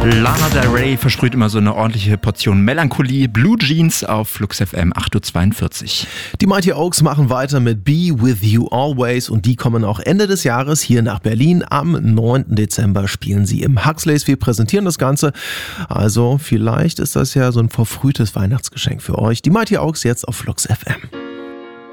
Lana Del Rey versprüht immer so eine ordentliche Portion Melancholie. Blue Jeans auf Flux FM 8.42 Uhr. Die Mighty Oaks machen weiter mit Be With You Always und die kommen auch Ende des Jahres hier nach Berlin. Am 9. Dezember spielen sie im Huxleys. Wir präsentieren das Ganze. Also vielleicht ist das ja so ein verfrühtes Weihnachtsgeschenk für euch. Die Mighty Oaks jetzt auf Flux FM.